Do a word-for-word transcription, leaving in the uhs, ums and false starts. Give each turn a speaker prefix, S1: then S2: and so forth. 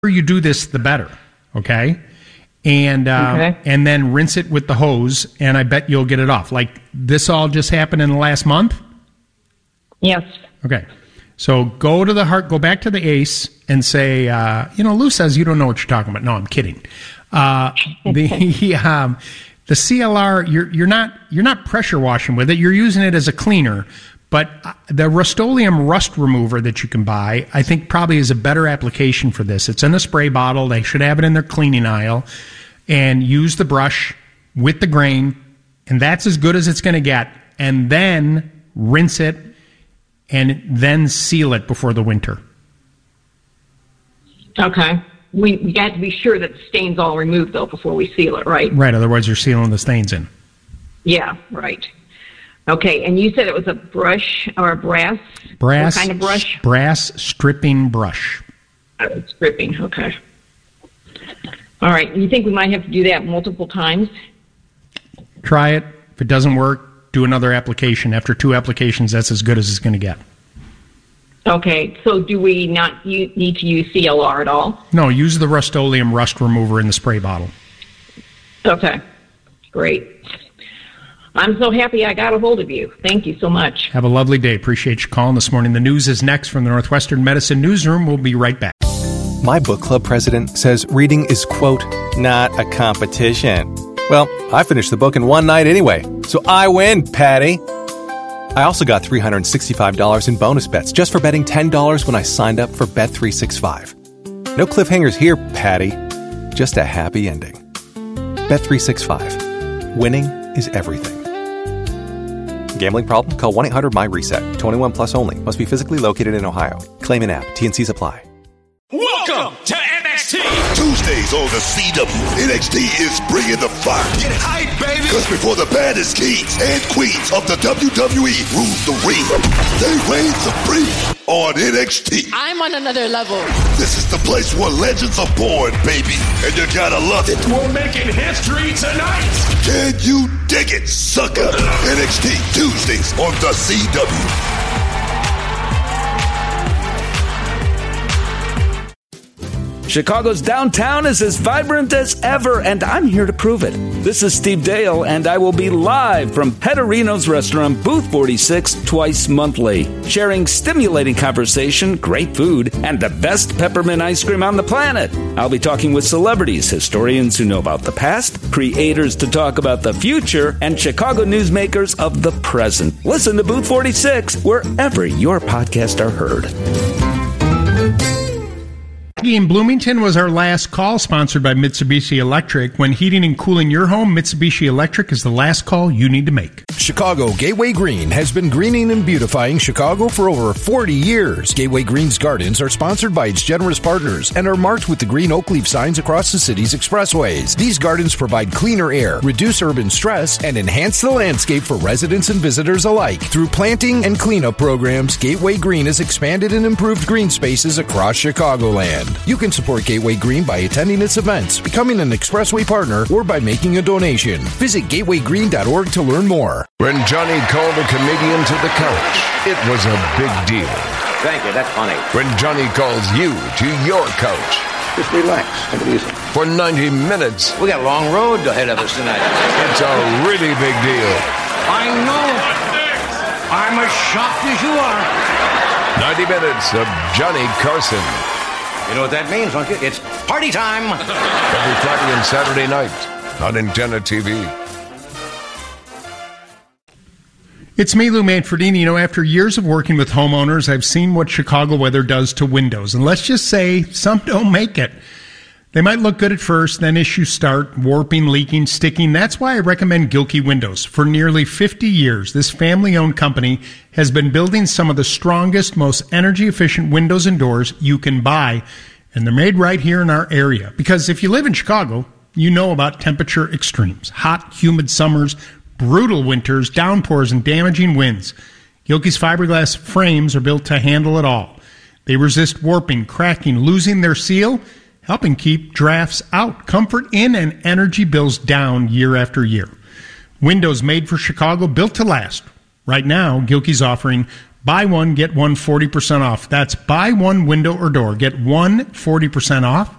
S1: you do this, the better, okay? And uh,
S2: okay.
S1: and then rinse it with the hose, and I bet you'll get it off. Like, this all just happened in the last month?
S2: Yes.
S1: Okay. So go to the heart, go back to the Ace and say, uh, you know, Lou says you don't know what you're talking about. No, I'm kidding. Uh, the um, the C L R, you're you're not you're not pressure washing with it. You're using it as a cleaner. But the Rust-Oleum rust remover that you can buy, I think probably is a better application for this. It's in a spray bottle. They should have it in their cleaning aisle. And use the brush with the grain, and that's as good as it's going to get. And then rinse it, and then seal it before the winter.
S2: Okay. We, we got to be sure that the stain's all removed, though, before we seal it, right?
S1: Right, otherwise you're sealing the stains in.
S2: Yeah, right. Okay, and you said it was a brush or a brass?
S1: Brass.
S2: What kind of brush?
S1: Brass stripping brush.
S2: Oh, stripping, okay. All right, you think we might have to do that multiple times?
S1: Try it. If it doesn't work, do another application. After two applications, that's as good as it's going to get.
S2: Okay, so do we not u- need to use C L R at all?
S1: No, use the Rust-Oleum rust remover in the spray bottle.
S2: Okay, great. I'm so happy I got a hold of you. Thank you so much.
S1: Have a lovely day. Appreciate you calling this morning. The news is next from the Northwestern Medicine Newsroom. We'll be right back.
S3: My book club president says reading is, quote, not a competition. Well, I finished the book in one night anyway, so I win, Patty. I also got three hundred sixty-five dollars in bonus bets just for betting ten dollars when I signed up for Bet three sixty-five. No cliffhangers here, Patty. Just a happy ending. Bet three sixty-five. Winning is everything. Gambling problem? Call one eight hundred M Y reset. twenty-one plus only. Must be physically located in Ohio. Claim an app. T N Cs apply.
S4: Welcome to N X T.
S5: Tuesdays on the C W. N X T is bringing the fire.
S4: Get hype, baby.
S5: Because before the baddest kings and queens of the W W E rule the ring, they reign supreme on N X T.
S6: I'm on another level.
S5: This is the place where legends are born, baby. And you gotta love it.
S4: We're making history tonight.
S5: Can you dig it, sucker? N X T Tuesdays on the C W.
S7: Chicago's downtown is as vibrant as ever, and I'm here to prove it. This is Steve Dale, and I will be live from Petterino's restaurant, Booth forty-six, twice monthly, sharing stimulating conversation, great food, and the best peppermint ice cream on the planet. I'll be talking with celebrities, historians who know about the past, creators to talk about the future, and Chicago newsmakers of the present. Listen to Booth forty-six wherever your podcasts are heard.
S1: In Bloomington was our last call, sponsored by Mitsubishi Electric. When heating and cooling your home, Mitsubishi Electric is the last call you need to make.
S8: Chicago Gateway Green has been greening and beautifying Chicago for over forty years. Gateway Green's gardens are sponsored by its generous partners and are marked with the green oak leaf signs across the city's expressways. These gardens provide cleaner air, reduce urban stress, and enhance the landscape for residents and visitors alike. Through planting and cleanup programs, Gateway Green has expanded and improved green spaces across Chicagoland. You can support Gateway Green by attending its events, becoming an Expressway partner, or by making a donation. Visit gateway green dot org to learn more.
S9: When Johnny called a comedian to the couch, it was a big deal.
S10: Thank you, that's funny.
S9: When Johnny calls you to your couch,
S10: just relax, take it easy.
S9: For ninety minutes,
S10: we got a long road ahead of us tonight.
S9: It's a really big deal.
S10: I know. I'm as shocked as you are.
S9: ninety minutes of Johnny Carson.
S10: You know what that means, don't you? It's party time.
S9: Every Friday and Saturday night on Antenna T V.
S1: It's me, Lou Manfredini. You know, after years of working with homeowners, I've seen what Chicago weather does to windows. And let's just say some don't make it. They might look good at first, then issues start warping, leaking, sticking. That's why I recommend Gilkey Windows. For nearly fifty years, this family-owned company has been building some of the strongest, most energy-efficient windows and doors you can buy. And they're made right here in our area. Because if you live in Chicago, you know about temperature extremes. Hot, humid summers, brutal winters, downpours, and damaging winds. Gilkey's fiberglass frames are built to handle it all. They resist warping, cracking, losing their seal, helping keep drafts out, comfort in, and energy bills down year after year. Windows made for Chicago, built to last. Right now, Gilkey's offering Buy one, get one forty percent off. That's buy one window or door. Get one forty percent off.